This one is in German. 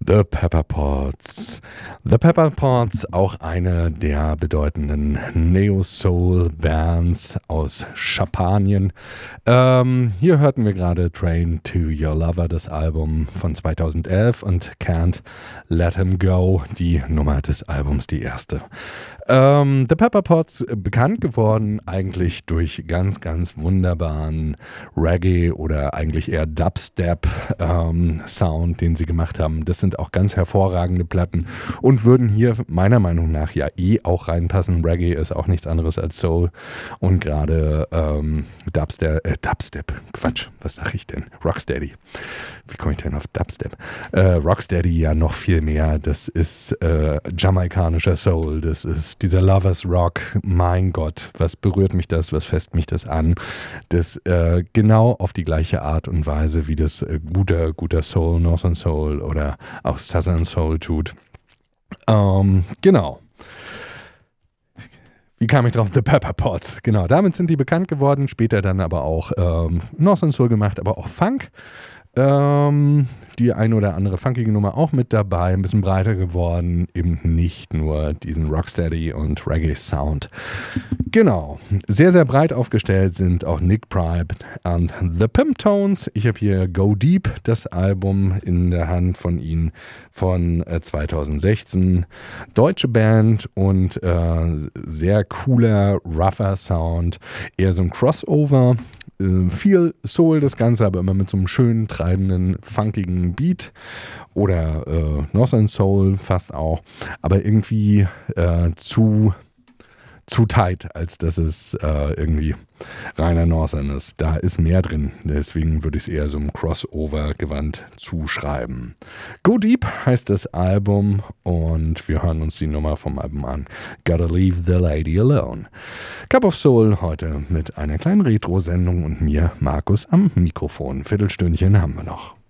The Pepper Pots. The Pepper Pots, auch eine der bedeutenden Neo-Soul-Bands aus Schapanien. Hier hörten wir gerade Train to Your Lover, das Album von 2011, und Can't Let Him Go, die Nummer des Albums, die erste. The Pepper Pots, bekannt geworden eigentlich durch ganz, ganz wunderbaren Reggae oder eigentlich eher Dubstep-Sound, den sie gemacht haben. Das sind auch ganz hervorragende Platten und würden hier meiner Meinung nach ja auch reinpassen. Reggae ist auch nichts anderes als Soul und gerade Dubstep, Quatsch, was sag ich denn? Rocksteady. Wie komme ich denn auf Dubstep? Rocksteady ja noch viel mehr. Das ist jamaikanischer Soul, das ist dieser Lovers Rock. Mein Gott, was berührt mich das, was fässt mich das an? Das genau auf die gleiche Art und Weise, wie das guter Soul, Northern Soul oder auch Southern Soul tut. Genau. Wie kam ich drauf? The Pepper Pots. Genau, damit sind die bekannt geworden. Später dann aber auch Northern Soul gemacht, aber auch Funk. Die ein oder andere funkige Nummer auch mit dabei, ein bisschen breiter geworden, eben nicht nur diesen Rocksteady und Reggae Sound. Genau, sehr, sehr breit aufgestellt sind auch Nick Pripe und The Pimptones. Ich habe hier Go Deep, das Album in der Hand von ihnen von 2016. Deutsche Band und sehr cooler, rougher Sound, eher so ein Crossover. Viel Soul, das Ganze, aber immer mit so einem schönen, treibenden, funkigen Beat oder Northern Soul fast auch, aber irgendwie zu tight, als dass es irgendwie reiner Northern ist. Da ist mehr drin, deswegen würde ich es eher so einem Crossover-Gewand zuschreiben. Go Deep heißt das Album und wir hören uns die Nummer vom Album an. Gotta Leave the Lady Alone. Cup of Soul heute mit einer kleinen Retro-Sendung und mir, Markus, am Mikrofon. Viertelstündchen haben wir noch.